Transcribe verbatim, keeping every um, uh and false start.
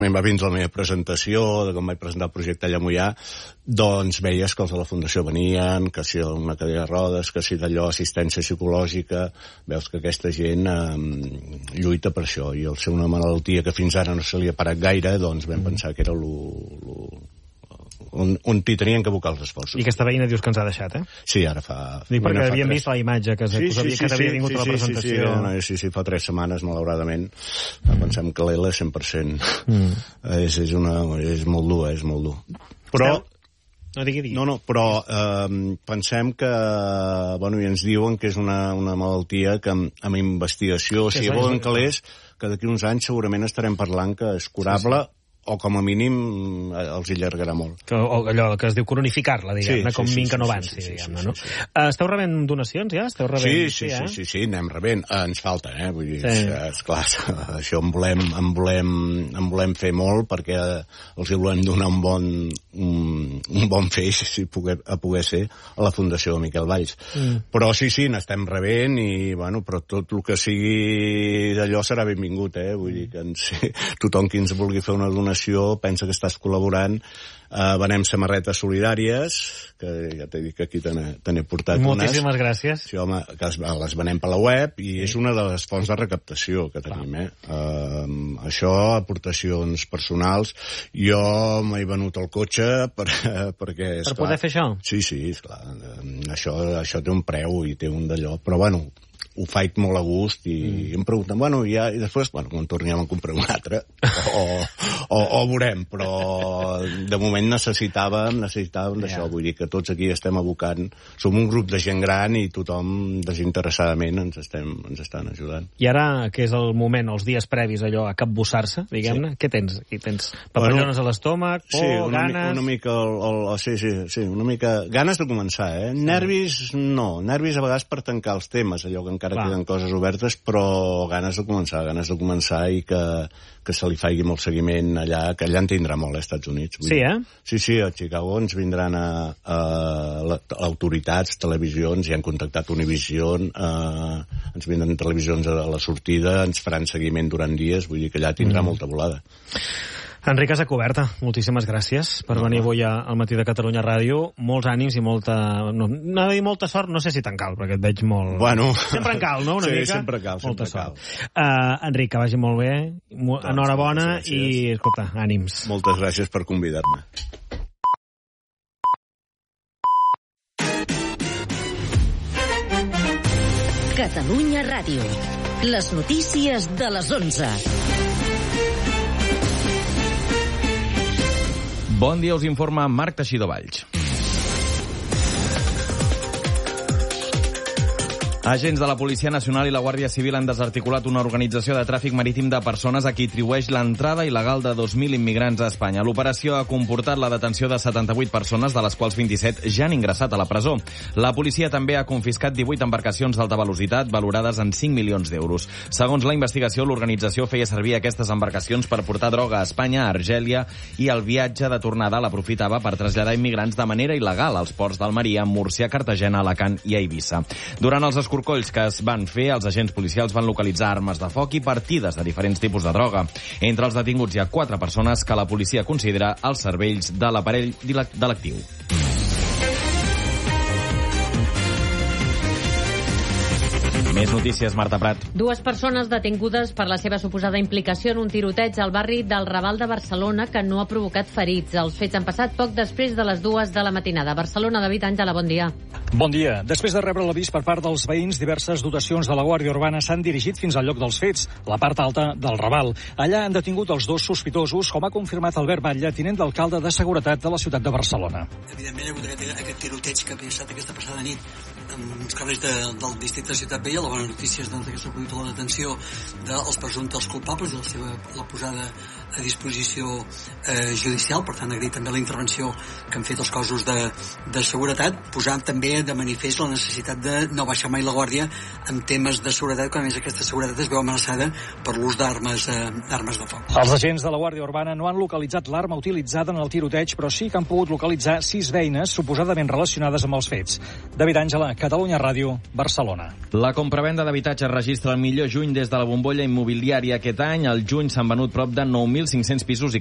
Em va fins la meva presentació, de com vaig presentar el projecte allà a Moià, doncs veies que els de la Fundació venien, que si una cadira de rodes, que si d'allò assistència psicològica, veus que aquesta gent eh, lluita per això, i al ser una malaltia que fins ara no se li ha parat gaire, doncs vam pensar que era lo, lo, on, on t'hi tenien que abocar els esforços. I aquesta veïna dius que ens ha deixat, eh? Sí, ara fa... Dic perquè fa havíem tres... vist la imatge que, sí, sí, sí, que t'havia vingut sí, a la presentació. Sí, sí, sí, no, sí, sí, fa tres setmanes, malauradament. Pensem que l'Ela cent per cent mm. és, és, una, és molt dur, és molt dur. Però... No, digui, digui. No, no, però eh, pensem que... Bueno, i ens diuen que és una, una malaltia que amb, amb investigació, si sí, volen que l'és, que d'aquí uns anys segurament estarem parlant que és curable, sí, sí, o com a mínim els allargarà molt. Que, o allò que es diu cronificar-la, diguem-ne, sí, com sí, minca sí, no avanci, sí, sí, diguem-ne, no? Sí, sí, sí. Esteu rebent donacions, ja? Esteu rebent... Sí, sí, sí, sí, sí, sí, anem rebent. Uh, ens falta, eh? Vull dir, sí. Esclar, això en volem, en, volem, en volem fer molt perquè els hi volem donar un bon, un, un bon feix, si poder, a poder ser, a la Fundació de Miquel Valls. Mm. Però sí, sí, n'estem rebent i, bueno, però tot el que sigui d'allò serà benvingut, eh? Vull dir que ens, tothom qui ens vulgui fer una donació pensa que estàs col·laborant. Uh, venem samarretes solidàries, que ja t'he dit que aquí te n'he portat Moltíssimes unes. Moltíssimes gràcies. Sí, home, que les venem per la web i sí, és una de les fonts de recaptació que tenim, eh? Uh, això, aportacions personals. Jo m'he venut el cotxe per, perquè... Per poder fer això? Sí, sí, esclar. Això, això té un preu i té un d'allò, però bueno, ho faig molt a gust i mm. em pregunten, bueno, ja, i després, bueno, quan tornem a comprar un altre, o, o, o veurem, però de moment necessitàvem, necessitàvem yeah. d'això, vull dir que tots aquí estem abocant, som un grup de gent gran i tothom desinteressadament ens, estem, ens estan ajudant. I ara, que és el moment, els dies previs allò a capbussar-se, diguem-ne, sí. Què tens? Aquí tens papallones bueno, a l'estómac, por, sí, una ganes... Mi, una mica, el, el, el, sí, sí, sí, una mica... Ganes de començar, eh? Nervis, no. Nervis a vegades per tancar els temes, allò que encara Clar. Queden coses obertes, però ganes de començar, ganes de començar i que, que se li faci molt seguiment allà, que allà en tindrà molt, als Estats Units. Sí, eh? Sí, sí, a Chicago ens vindran a, a, a autoritats, televisions, ja han contactat Univision, a, ens vindran televisions a la sortida, ens faran seguiment durant dies, vull dir que allà tindrà mm. molta volada. Enric Asacoberta, moltíssimes gràcies per no, venir avui al Matí de Catalunya Ràdio. Molts ànims i molta... No, no he dit molta sort, no sé si te'n cal, perquè et veig molt... Bueno... Sempre en cal, no? Una sí, mica? sempre cal, molta sempre cal. Uh, Enric, que vagi molt bé, doncs, enhorabona i, escolta, ànims. Moltes gràcies per convidar-me. Catalunya Ràdio. Les notícies de les onze. Bon dia, us informa Marc Teixidor Valls. Agents de la Policia Nacional i la Guàrdia Civil han desarticulat una organització de tràfic marítim de persones a qui atribueix l'entrada il·legal de dos mil immigrants a Espanya. L'operació ha comportat la detenció de setanta-vuit persones, de les quals vint-i-set ja han ingressat a la presó. La policia també ha confiscat divuit embarcacions d'alta velocitat valorades en cinc milions d'euros. Segons la investigació, l'organització feia servir aquestes embarcacions per portar droga a Espanya, a Argèlia, i el viatge de tornada l'aprofitava per traslladar immigrants de manera il·legal als ports d'Almeria, Múrcia, Cartagena, Alacant i Eivissa. Durant els escorcolls que es van fer, els agents policials van localitzar armes de foc i partides de diferents tipus de droga. Entre els detinguts hi ha quatre persones que la policia considera els cervells de l'aparell delictiu. Més notícies, Marta Prat. Dues persones detingudes per la seva suposada implicació en un tiroteig al barri del Raval de Barcelona que no ha provocat ferits. Els fets han passat poc després de les dues de la matinada. Barcelona, David Àngela, bon dia. Bon dia. Després de rebre l'avís per part dels veïns, diverses dotacions de la Guàrdia Urbana s'han dirigit fins al lloc dels fets, la part alta del Raval. Allà han detingut els dos sospitosos, com ha confirmat Albert Batlle, tinent d'alcalde de Seguretat de la ciutat de Barcelona. Evidentment, hi ha hagut aquest, aquest tiroteig que ha passat aquesta passada nit en uns carrers de, del districte de Ciutat Vella. La bona notícia és doncs, que s'ha produït la detenció dels presumptes culpables i la seva la posada a disposició eh, judicial. Per tant, agrair també la intervenció que han fet els cossos de, de seguretat, posant també de manifest la necessitat de no baixar mai la guàrdia en temes de seguretat, quan a més aquesta seguretat es veu amenaçada per l'ús d'armes eh, d'armes de foc. Els agents de la Guàrdia Urbana no han localitzat l'arma utilitzada en el tiroteig, però sí que han pogut localitzar sis veïnes suposadament relacionades amb els fets. David Àngela, Catalunya Ràdio, Barcelona. La compravenda d'habitatges registra el millor juny des de la bombolla immobiliària aquest any. Al juny s'han venut prop de nou mil cinc-cents pisos i